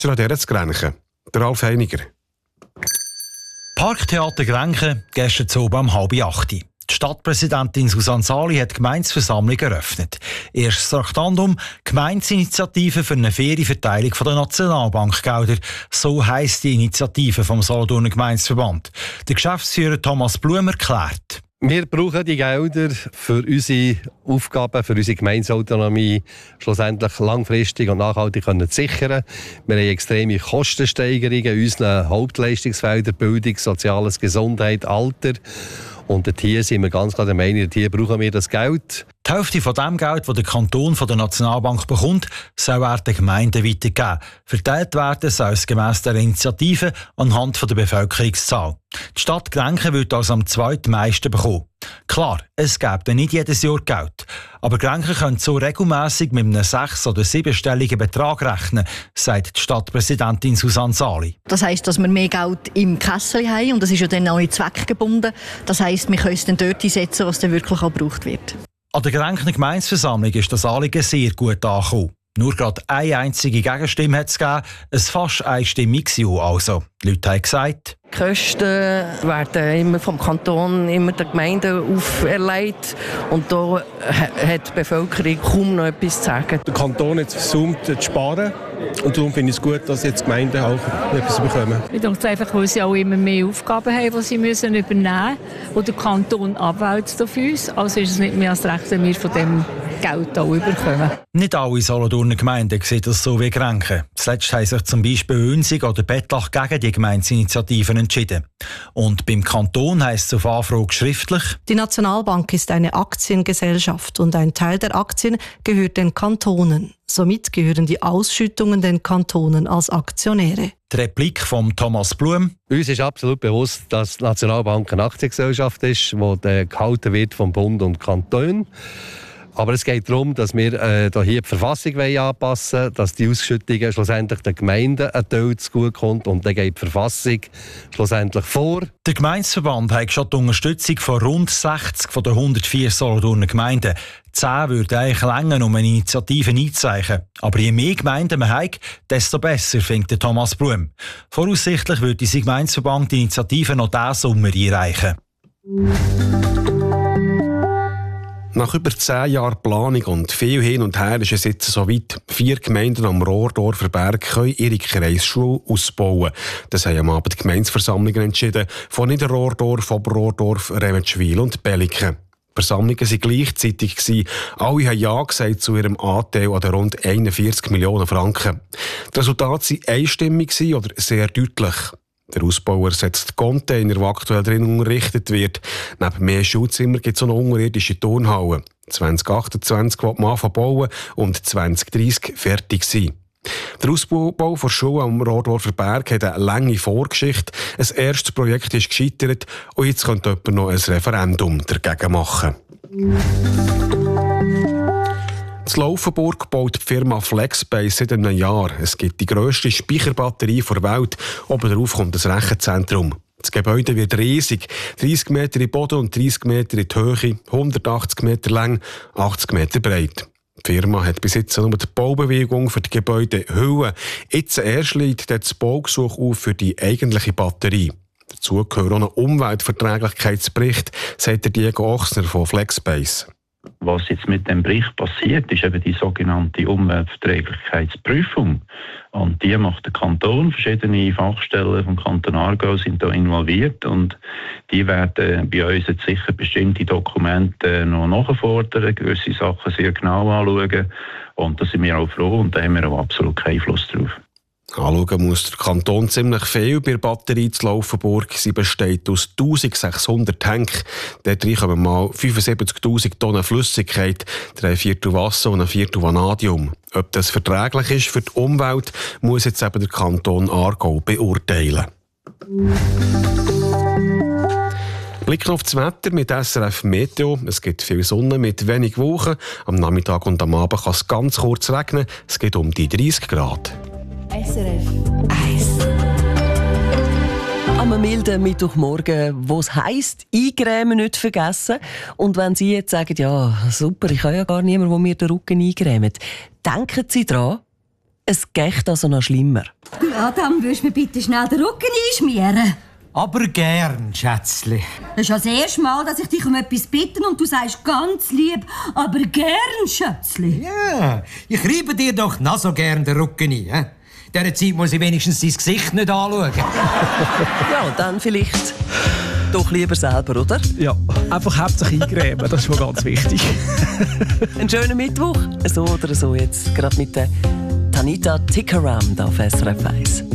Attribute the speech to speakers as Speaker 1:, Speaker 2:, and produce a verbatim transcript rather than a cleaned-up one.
Speaker 1: an dieser zu Grenchen. Der Ralf Heiniger.
Speaker 2: Parktheater Grenchen, gestern zu oben um halb acht. Die Stadtpräsidentin Susanne Sali hat die Gemeindeversammlung eröffnet. Erstes Traktandum: Gemeindeinitiative für eine faire Verteilung der Nationalbankgelder. So heisst die Initiative vom Solothurner Gemeindeverband. Der Geschäftsführer Thomas Blum erklärt:
Speaker 3: Wir brauchen die Gelder für unsere Aufgaben, für unsere Gemeindeautonomie schlussendlich langfristig und nachhaltig zu sichern. Wir haben extreme Kostensteigerungen in unseren Hauptleistungsfeldern: Bildung, Soziales, Gesundheit, Alter. Und hier sind wir ganz klar der Meinung, hier brauchen wir das Geld.
Speaker 2: Die Hälfte von dem Geld, das der Kanton von der Nationalbank bekommt, soll er den Gemeinden weitergeben. Verteilt werden soll es gemäss der Initiative anhand der Bevölkerungszahl. Die Stadt Grenchen wird also am zweitmeisten bekommen. Klar, es gäbe nicht jedes Jahr Geld. Aber Grenchen können so regelmässig mit einem sechs- oder siebenstelligen Betrag rechnen, sagt die Stadtpräsidentin Susanne Sali.
Speaker 4: Das heisst, dass wir mehr Geld im Kessel haben und das ist ja dann auch nicht zweckgebunden. Das heisst, wir können es dann dort einsetzen, was dann wirklich auch gebraucht wird.
Speaker 2: An der Grenchener Gemeindeversammlung ist das Anliegen sehr gut angekommen. Nur gerade eine einzige Gegenstimme hat es gegeben, ein fast einstimmiges Ja also. Die Leute haben gesagt:
Speaker 5: Die Kosten werden immer vom Kanton, immer der Gemeinde auferlegt. Und da hat die Bevölkerung kaum noch etwas zu sagen.
Speaker 6: Der Kanton hat versucht zu sparen. Und darum finde ich es gut, dass jetzt die Gemeinden auch etwas bekommen.
Speaker 7: Ich denke einfach, weil sie auch immer mehr Aufgaben haben, die sie müssen übernehmen müssen, die der Kanton abwälzt auf uns. Also ist es nicht mehr als recht, wenn wir von dem Geld auch überkommen.
Speaker 2: Nicht alle Solothurner Gemeinden sehen das so wie Grenchen. Zuletzt haben sich zum Beispiel Wünzig oder Bettlach gegen die Gemeindeinitiativen entschieden. Und beim Kanton heisst es auf Anfrage schriftlich:
Speaker 8: Die Nationalbank ist eine Aktiengesellschaft und ein Teil der Aktien gehört den Kantonen. Somit gehören die Ausschüttungen den Kantonen als Aktionäre.
Speaker 2: Die Replik von Thomas Blum:
Speaker 3: Uns ist absolut bewusst, dass die Nationalbank eine Aktiengesellschaft ist, die gehalten wird vom Bund und Kanton. Aber es geht darum, dass wir äh, hier die Verfassung anpassen wollen, dass die Ausschüttungen schlussendlich den Gemeinden ein Teil zugutekommt. Und dann geht die Verfassung schlussendlich vor.
Speaker 2: Der Gemeindeverband hat schon die Unterstützung von rund sechzig von den hundertvier Solothurner Gemeinden. Zehn würden eigentlich länger, um eine Initiative einzuzeichnen. Aber je mehr Gemeinden man hat, desto besser, findet Thomas Blum. Voraussichtlich wird unser Gemeindeverband die Initiative noch diesen Sommer einreichen.
Speaker 1: Nach über zehn Jahren Planung und viel hin und her ist es jetzt soweit. Vier Gemeinden am Rohrdorfer Berg können ihre Kreisschule ausbauen. Das haben am Abend die Gemeindeversammlungen entschieden, von Niederrohrdorf, Oberrohrdorf, Remetschwil und Belliken. Die Versammlungen waren gleichzeitig. Alle haben Ja gesagt zu ihrem Anteil an den rund einundvierzig Millionen Franken. Die Resultate waren einstimmig oder sehr deutlich. Der Ausbau ersetzt Container, die aktuell drin unterrichtet wird. Neben mehr Schulzimmern gibt es auch noch unterirdische Turnhallen. zwanzig achtundzwanzig will man anfangen bauen und zwanzig dreißig fertig sein. Der Ausbau der Schule am Rohrdorfer Berg hat eine lange Vorgeschichte. Ein erstes Projekt ist gescheitert und jetzt könnte jemand noch ein Referendum dagegen machen. In Laufenburg baut die Firma Flexbase seit einem Jahr. Es gibt die grösste Speicherbatterie der Welt. Oben drauf kommt das Rechenzentrum. Das Gebäude wird riesig. dreißig Meter in Boden und dreißig Meter in die Höhe, hundertachtzig Meter lang, achtzig Meter breit. Die Firma hat bis jetzt nur die Baubewilligung für die Gebäudehülle. Jetzt erst liegt das Baugesuch auf für die eigentliche Batterie. Dazu gehört auch ein Umweltverträglichkeitsbericht, sagt der Diego Ochsner von Flexbase.
Speaker 9: Was jetzt mit dem Bericht passiert, ist eben die sogenannte Umweltverträglichkeitsprüfung. Und die macht der Kanton. Verschiedene Fachstellen vom Kanton Aargau sind da involviert. Und die werden bei uns jetzt sicher bestimmte Dokumente noch nachfordern, gewisse Sachen sehr genau anschauen. Und da sind wir auch froh und da haben wir auch absolut keinen Einfluss drauf.
Speaker 1: Anschauen muss der Kanton ziemlich viel bei der Batterie zu Laufenburg. Sie besteht aus eintausendsechshundert Tanks. Dort drin kommen mal fünfundsiebzigtausend Tonnen Flüssigkeit, drei Viertel Wasser und ein Viertel Vanadium. Ob das verträglich ist für die Umwelt, muss jetzt eben der Kanton Aargau beurteilen. Blicken auf das Wetter mit S R F Meteo. Es gibt viel Sonne mit wenig Wolken. Am Nachmittag und am Abend kann es ganz kurz regnen. Es geht um die dreißig Grad.
Speaker 10: S R F eins. Am milden Mittwochmorgen, wo es heisst, eingrämen nicht vergessen. Und wenn Sie jetzt sagen, ja, super, ich habe ja gar niemanden, der mir den Rücken eingrämt, denken Sie dran, Es geht also noch schlimmer.
Speaker 11: Adam, willst du mir bitte schnell den Rücken einschmieren?
Speaker 12: Aber gern, Schätzli.
Speaker 11: Das ist ja das erste Mal, dass ich dich um etwas bitte und du sagst ganz lieb, aber gern, Schätzli.
Speaker 12: Ja, ich reibe dir doch noch so gern den Rücken ein. In dieser Zeit muss ich wenigstens dein Gesicht nicht anschauen.
Speaker 10: Ja, dann vielleicht doch lieber selber, oder?
Speaker 13: Ja, einfach hauptsächlich eingrämen, das ist schon ganz wichtig.
Speaker 10: Einen schönen Mittwoch, so oder so jetzt, gerade mit der Tanita Tikaram auf S R F eins.